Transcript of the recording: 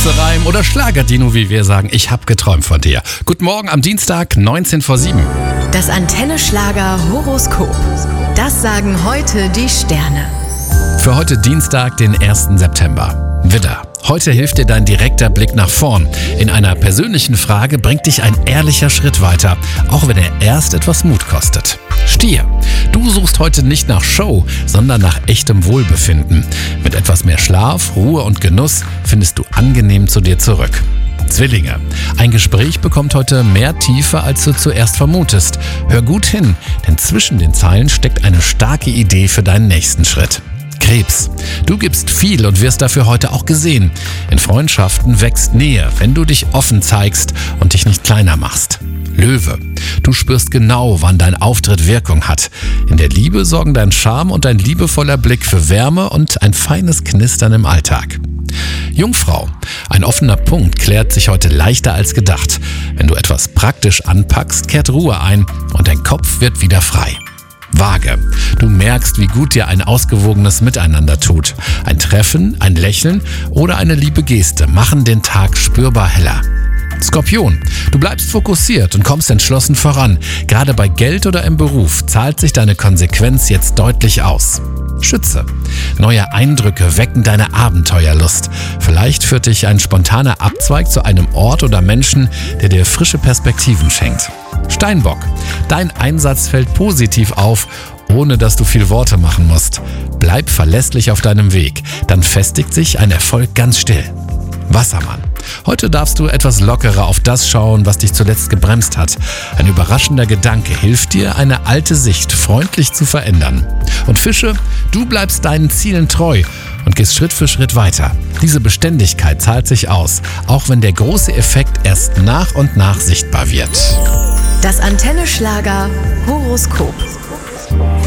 Matze-Reim oder Schlager-Dino, wie wir sagen. Ich hab geträumt von dir. Guten Morgen am Dienstag, 19 vor 7. Das Antenne-Schlager-Horoskop. Das sagen heute die Sterne. Für heute Dienstag, den 1. September. Widder. Heute hilft dir dein direkter Blick nach vorn. In einer persönlichen Frage bringt dich ein ehrlicher Schritt weiter, auch wenn er erst etwas Mut kostet. Stier. Du suchst heute nicht nach Show, sondern nach echtem Wohlbefinden. Mit etwas mehr Schlaf, Ruhe und Genuss findest du angenehm zu dir zurück. Zwillinge. Ein Gespräch bekommt heute mehr Tiefe, als du zuerst vermutest. Hör gut hin, denn zwischen den Zeilen steckt eine starke Idee für deinen nächsten Schritt. Krebs. Du gibst viel und wirst dafür heute auch gesehen. In Freundschaften wächst Nähe, wenn du dich offen zeigst und dich nicht kleiner machst. Löwe. Du spürst genau, wann dein Auftritt Wirkung hat. In der Liebe sorgen dein Charme und dein liebevoller Blick für Wärme und ein feines Knistern im Alltag. Jungfrau. Ein offener Punkt klärt sich heute leichter als gedacht. Wenn du etwas praktisch anpackst, kehrt Ruhe ein und dein Kopf wird wieder frei. Waage. Du merkst, wie gut dir ein ausgewogenes Miteinander tut. Ein Treffen, ein Lächeln oder eine liebe Geste machen den Tag spürbar heller. Skorpion. Du bleibst fokussiert und kommst entschlossen voran. Gerade bei Geld oder im Beruf zahlt sich deine Konsequenz jetzt deutlich aus. Schütze. Neue Eindrücke wecken deine Abenteuerlust. Vielleicht führt dich ein spontaner Abzweig zu einem Ort oder Menschen, der dir frische Perspektiven schenkt. Steinbock. Dein Einsatz fällt positiv auf, ohne dass du viel Worte machen musst. Bleib verlässlich auf deinem Weg, dann festigt sich ein Erfolg ganz still. Wassermann. Heute darfst du etwas lockerer auf das schauen, was dich zuletzt gebremst hat. Ein überraschender Gedanke hilft dir, eine alte Sicht freundlich zu verändern. Und Fische, du bleibst deinen Zielen treu und gehst Schritt für Schritt weiter. Diese Beständigkeit zahlt sich aus, auch wenn der große Effekt erst nach und nach sichtbar wird. Das Antenne-Schlager-Horoskop.